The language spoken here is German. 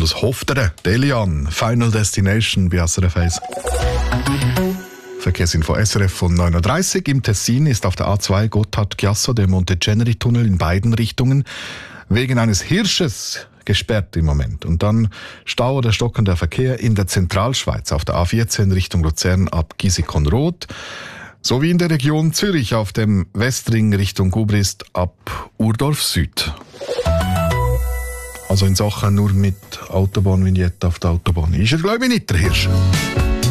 aus Hofteren, Delian, Final Destination bei SRF 1. Verkehrsinfo SRF von 9.30 Uhr. Im Tessin ist auf der A2 Gotthard-Chiasso der Monteceneri-Tunnel in beiden Richtungen wegen eines Hirsches gesperrt im Moment. Und dann Stau oder stockender Verkehr in der Zentralschweiz auf der A14 Richtung Luzern ab Gisikon-Roth sowie in der Region Zürich auf dem Westring Richtung Gubrist ab Urdorf Süd. Also in Sachen nur mit Autobahnvignette auf der Autobahn ist er, glaube ich, nicht der Hirsch.